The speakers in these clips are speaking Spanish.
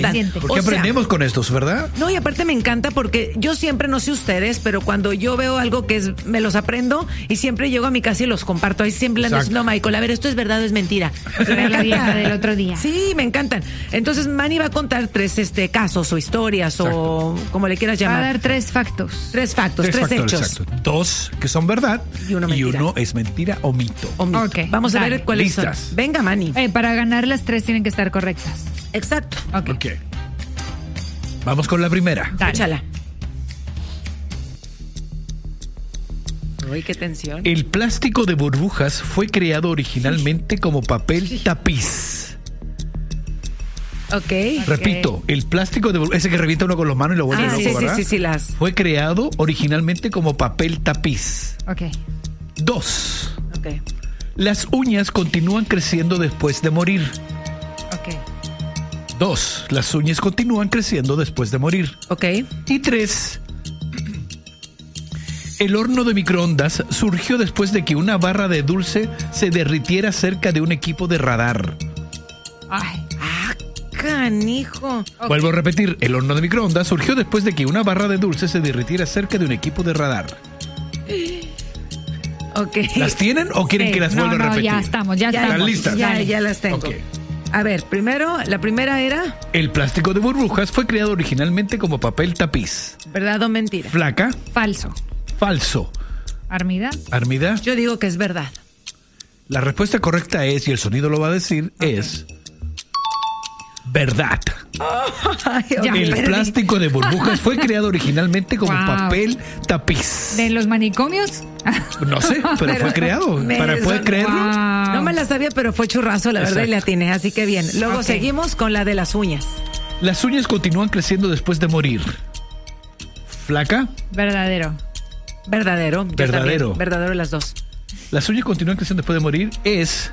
encantan. Porque aprendemos con estos, ¿verdad? No, y aparte me encanta porque yo siempre, no sé ustedes, pero cuando yo veo algo me los aprendo y siempre llego a mi casa y los comparto. Ahí siempre ando diciendo, Michael, a ver, ¿esto es verdad o es mentira? Era la vieja del otro día. Sí, me encantan. Entonces, Manny va a contar 3 casos o historias o como le quieras llamar. Va a dar 3 factos. 3 factos, 3 hechos. Exacto. 2 que son verdad y uno es mentira o mito. Ok, vamos a ver cuáles son. Listas. Venga, Manny. Para ganar las 3 tienen que estar correctas. Exacto. Ok. Vamos con la primera. Dale. Échala. Uy, qué tensión. El plástico de burbujas fue creado originalmente como papel tapiz. Ok. Repito, el plástico de burbujas, ese que revienta uno con las manos y lo vuelve loco, ¿verdad? Sí. Fue creado originalmente como papel tapiz. Ok. 2. Ok. Las uñas continúan creciendo después de morir. Ok. 2. Las uñas continúan creciendo después de morir. Ok. Y 3. El horno de microondas surgió después de que una barra de dulce se derritiera cerca de un equipo de radar. Ay. Canijo. Okay. Vuelvo a repetir, el horno de microondas surgió después de que una barra de dulce se derritiera cerca de un equipo de radar. Ok. ¿Las tienen o quieren que las vuelva a repetir? Ya estamos. ¿Están listas? Ya las tengo. Ok. A ver, primero, la primera era El plástico de burbujas fue creado originalmente como papel tapiz. ¿verdad o mentira? Flaca, Falso. falso. Armida. Armida, Yo digo que es verdad. la respuesta correcta es, y el sonido lo va a decir, es verdad. Ay, Ya. El perdí. plástico de burbujas fue creado originalmente como Wow. papel tapiz. ¿De los manicomios? No sé, pero fue creado. ¿Puedes creerlo? Wow. No me la sabía, pero fue churrazo, la verdad, y Exacto. le atiné, así que bien. Luego Ok. seguimos con la de las uñas. Las uñas continúan creciendo después de morir. Flaca, Verdadero. Verdadero. Yo Verdadero. también. Verdadero las dos. las uñas continúan creciendo después de morir es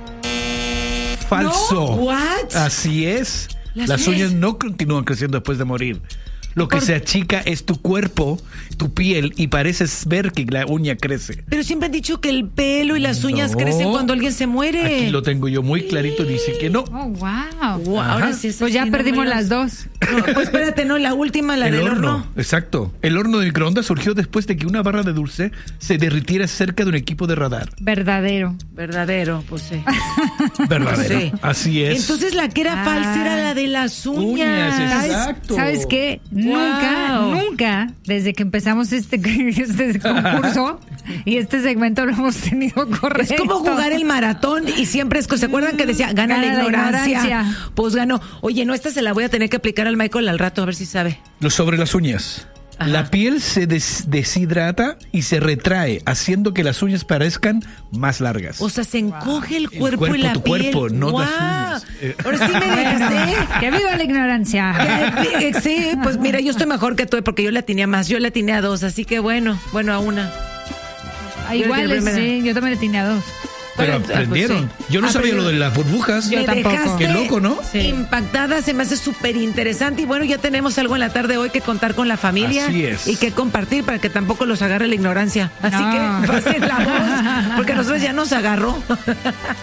falso. No, what? Así es. Las Las uñas- uñas no continúan creciendo después de morir. Lo que se achica es tu cuerpo, tu piel, y pareces ver que la uña crece. Pero siempre han dicho que el pelo y las uñas No. crecen cuando alguien se muere. Aquí lo tengo yo muy clarito, dice que no. Oh, wow. Wow, ahora Ajá. sí es Pues ya así, no perdimos me las las- 2. No, pues espérate, no, la última, la del horno. Exacto. El horno de microondas surgió después de que una barra de dulce se derritiera cerca de un equipo de radar. Verdadero. Verdadero, pues sí. Verdadero. Sí. Así es. Entonces la que era falsa era la de las uñas. Uñas, exacto. ¿Sabes qué? Wow. Nunca, desde que empezamos este concurso y este segmento lo hemos tenido correcto. Es como jugar el maratón y siempre ¿se acuerdan que decía gana la Gana la ignorancia? ignorancia. Pues ganó. Oye, no, esta se la voy a tener que aplicar al Michael al rato a ver si sabe. Lo sobre las uñas. Ajá. La piel se deshidrata y se retrae, haciendo que las uñas parezcan más largas. O sea, se encoge el cuerpo, cuerpo, y la tu piel. cuerpo, no ¡Guau! las uñas. Ahora sí me dejaste. ¡Que viva la ignorancia! Sí, pues mira, yo estoy mejor que tú porque yo la tenía más. Yo la tenía a 2, así que bueno, a una. Igual, Yo- sí, yo también le tenía 2. Pero Bueno, aprendieron. pues sí. Yo no sabía lo de las burbujas. Yo Me tampoco. dejaste Qué loco, ¿no? Sí. impactada, se me hace súper interesante y bueno, ya tenemos algo en la tarde hoy que contar con la familia Así es. y que compartir para que tampoco los agarre la ignorancia. Así No. que pasen la voz, porque a nosotros ya nos agarró.